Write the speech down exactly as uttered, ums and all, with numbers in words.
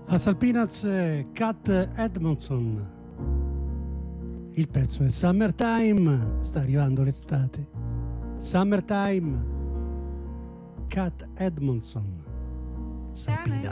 Hustle Peanuts, Cat Edmondson. Il pezzo è Summertime, sta arrivando l'estate. Summertime, Cat Edmondson. Salpina.